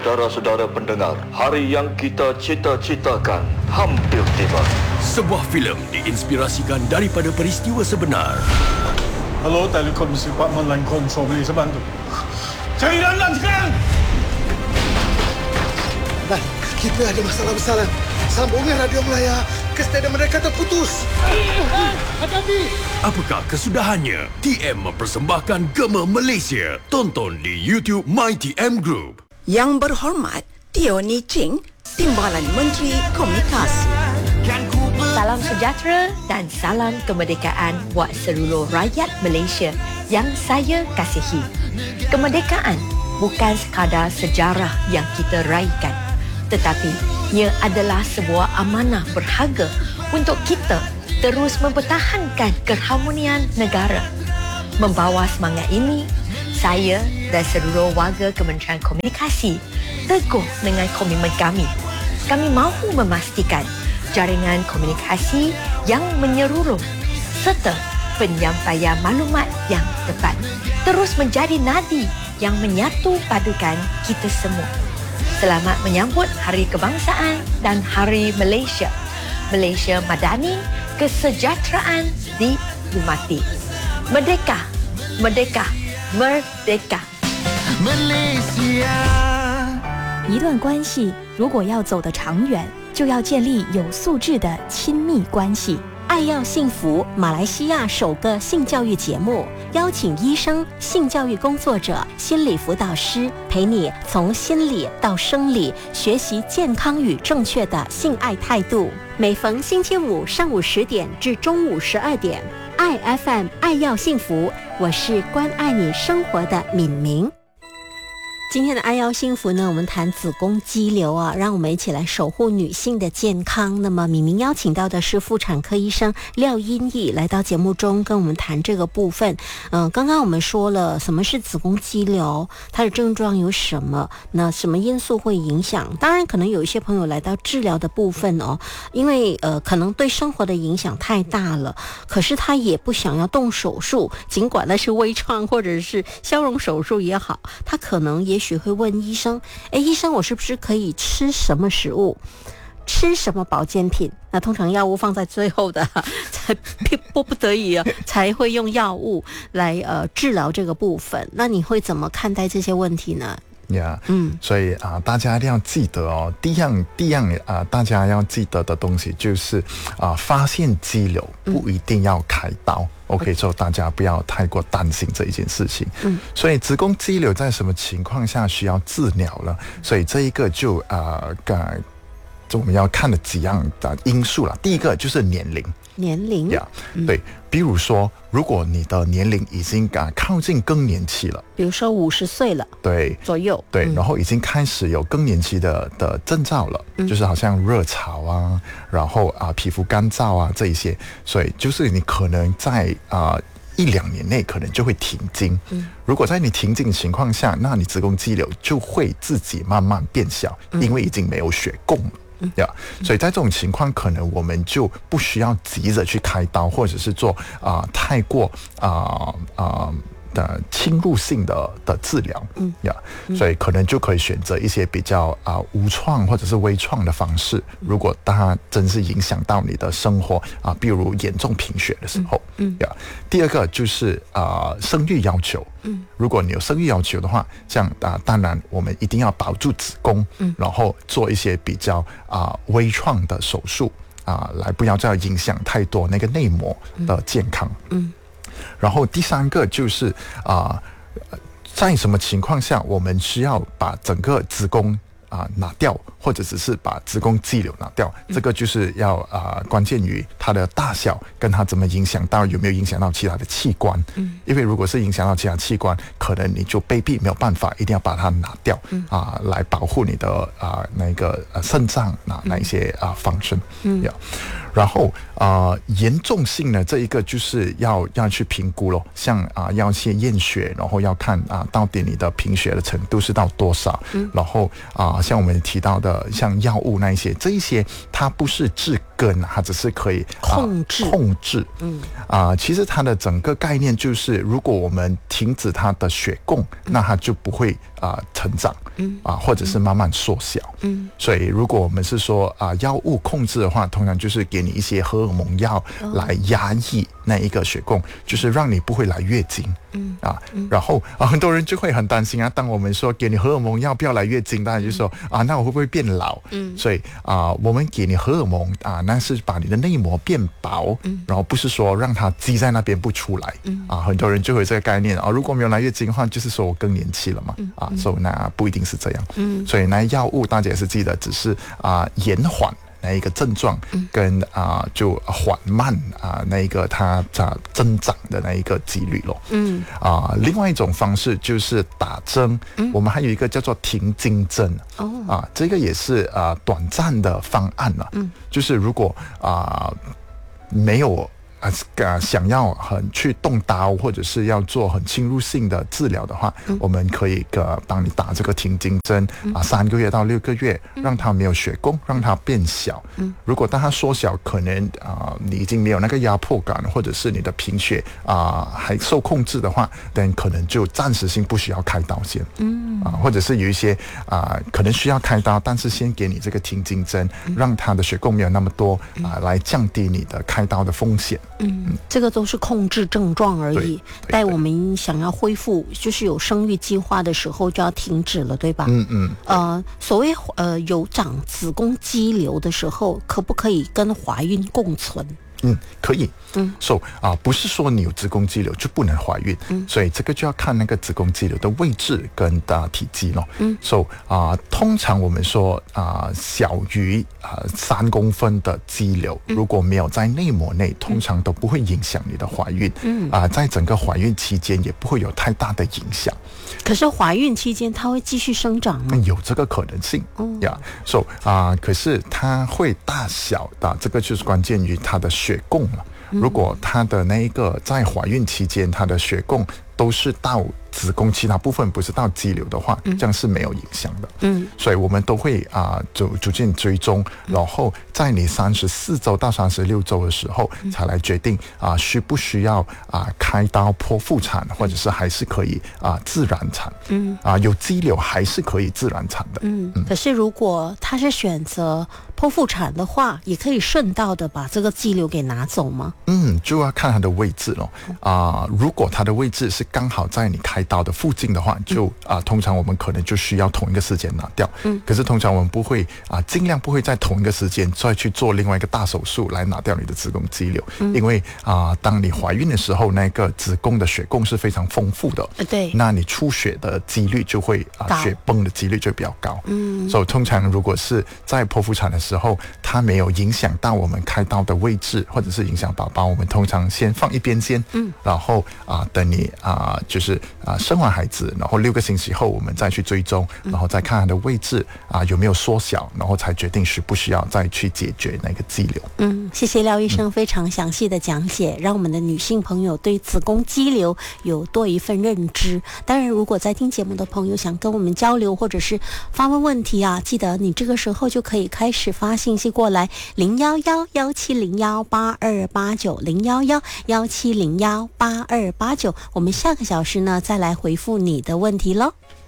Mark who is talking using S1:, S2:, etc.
S1: Saudara-saudara pendengar, hari yang kita cita-citakan hampir tiba.
S2: Sebuah filem diinspirasikan daripada peristiwa sebenar.
S3: Hello, Telekomisi Department Line Control, boleh saya bantu? Cari Landan sekarang!
S4: Nah, kita ada masalah besar. Sambungan radio Melaya ke stadium mereka terputus.
S3: Hati-hati!
S2: Apakah kesudahannya? TM mempersembahkan Gema Malaysia. Tonton di YouTube MyTM Group.
S5: Yang berhormat Teo Ni Ching, Timbalan Menteri Komunikasi.
S6: Salam sejahtera dan salam kemerdekaan buat seluruh rakyat Malaysia yang saya kasihi. Kemerdekaan bukan sekadar sejarah yang kita raikan, tetapi ia adalah sebuah amanah berharga untuk kita terus mempertahankan keharmonian negara. Membawa semangat ini, saya dan seluruh warga Kementerian Komunikasi teguh dengan komitmen kami. Kami mahu memastikan jaringan komunikasi yang menyeluruh serta penyampaian maklumat yang tepat terus menjadi nadi yang menyatu padukan kita semua. Selamat menyambut Hari Kebangsaan dan Hari Malaysia. Malaysia Madani, kesejahteraan dihormati. Merdeka, merdeka, merdeka.
S7: Malaysia。
S8: 一段关系如果要走得长远，就要建立有素质的亲密关系。
S9: 爱要幸福，马来西亚首个性教育节目，邀请医生、性教育工作者、心理辅导师，陪你从心理到生理，学习健康与正确的性爱态度。每逢星期五上午10点至中午12点，爱 FM 爱要幸福，我是关爱你生活的敏明。今天的爱要幸福呢，我们谈子宫肌瘤啊，让我们一起来守护女性的健康。那么敏明邀请到的是妇产科医生廖英义来到节目中跟我们谈这个部分。刚刚我们说了什么是子宫肌瘤，它的症状有什么，那什么因素会影响。当然可能有一些朋友来到治疗的部分哦，因为可能对生活的影响太大了，可是他也不想要动手术，尽管那是微创或者是消融手术也好，他可能也许会问医生，医生，我是不是可以吃什么食物，吃什么保健品？那通常药物放在最后的，才迫不得已才会用药物来治疗这个部分。那你会怎么看待这些问题呢？
S10: 所以大家一定要记得哦，第一样大家要记得的东西就是发现肌瘤不一定要开刀。OK， 所以大家不要太过担心这一件事情。所以子宫肌瘤在什么情况下需要治疗了？所以这一个就我们要看的几样的因素了。第一个就是年龄。对，比如说如果你的年龄已经靠近更年期了，
S9: 比如说50岁了，
S10: 对
S9: 左右，
S10: 对，然后已经开始有更年期的征兆了，就是好像热潮啊，然后皮肤干燥啊这一些，所以就是你可能在1-2年内可能就会停经。如果在你停经的情况下，那你子宫肌瘤就会自己慢慢变小，因为已经没有血供了。所以在这种情况，可能我们就不需要急着去开刀，或者是做太过的侵入性的治疗。所以可能就可以选择一些比较无创或者是微创的方式。如果它真是影响到你的生活比如严重贫血的时候。第二个就是生育要求。如果你有生育要求的话，这样当然我们一定要保住子宫，然后做一些比较微创的手术来不要再影响太多那个内膜的健康。然后第三个就是在什么情况下我们需要把整个子宫拿掉，或者只是把子宫肌瘤拿掉，这个就是要关键于它的大小跟它怎么影响到，有没有影响到其他的器官。因为如果是影响到其他器官，可能你就被逼没有办法，一定要把它拿掉来保护你的那个肾脏那一些function。 然后严重性呢，这一个就是要去评估咯，像要先验血，然后要看到底你的贫血的程度是到多少，然后像我们提到的像药物那一些，这一些它不是治根，它只是可以控制。其实它的整个概念就是，如果我们停止它的血供，那它就不会成长，或者是慢慢缩小。所以如果我们是说药物控制的话，通常就是给你一些荷尔蒙药来压抑那一个血供，就是让你不会来月经。然后很多人就会很担心当我们说给你荷尔蒙药不要来月经，当然就说那我会不会变老？所以我们给你荷尔蒙那是把你的内膜变薄，然后不是说让它积在那边不出来。很多人就会有这个概念如果没有来月经的话，就是说我更年期了嘛。所以那不一定是这样。所以那药物大家也是记得，只是延缓那一个症状跟就缓慢那一个它增长的那一个几率咯。另外一种方式就是打针，我们还有一个叫做停经针。这个也是短暂的方案了。就是如果没有想要很去动刀，或者是要做很侵入性的治疗的话，我们可以帮你打这个停经针3个月到6个月，让它没有血供，让它变小。如果当它缩小，可能你已经没有那个压迫感，或者是你的贫血还受控制的话，但可能就暂时性不需要开刀先。或者是有一些可能需要开刀，但是先给你这个停经针，让它的血供没有那么多来降低你的开刀的风险。
S9: 这个都是控制症状而已。待我们想要恢复，就是有生育计划的时候就要停止了，对吧？所谓有长子宫肌瘤的时候，可不可以跟怀孕共存？
S10: 可以。不是说你有子宫肌瘤就不能怀孕。所以这个就要看那个子宫肌瘤的位置跟体积咯。通常我们说小于3公分的肌瘤，如果没有在内膜内，通常都不会影响你的怀孕。在整个怀孕期间也不会有太大的影响。
S9: 可是怀孕期间它会继续生长吗？
S10: 有这个可能性。可是它会大小的，这个就是关键于它的血供了。如果它的那一个在怀孕期间，它的血供都是到子宫其他部分，不是到肌瘤的话，这样是没有影响的。所以我们都会逐渐追踪，然后在你34周到36周的时候才来决定需不需要开刀剖腹产，或者是还是可以自然产。有肌瘤还是可以自然产的。
S9: 可是如果他是选择剖腹产的话，也可以顺道的把这个肌瘤给拿走吗？
S10: 就要看它的位置咯。如果它的位置是刚好在你开刀的附近的话，就通常我们可能就需要同一个时间拿掉。可是通常我们不会尽量不会在同一个时间再去做另外一个大手术来拿掉你的子宫肌瘤。因为当你怀孕的时候，那个子宫的血供是非常丰富的。
S9: 对，
S10: 那你出血的几率就会血崩的几率就比较高。所以通常如果是在剖腹产的时候，它没有影响到我们开刀的位置，或者是影响宝宝，我们通常先放一边先。然后等你就是生完孩子，然后6个星期后我们再去追踪，然后再看它的位置有没有缩小，然后才决定需不需要再去解决那个肌瘤。
S9: 谢谢廖医生非常详细的讲解，让我们的女性朋友对子宫肌瘤有多一份认知。当然如果在听节目的朋友想跟我们交流或者是发问问题记得你这个时候就可以开始发信息过来011-1701-8289 011-1701-8289，我们下个小时呢再来回复你的问题咯。